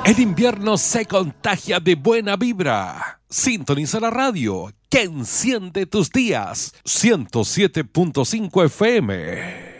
El invierno se contagia de buena vibra. Sintoniza la radio que enciende tus días. 107.5 FM.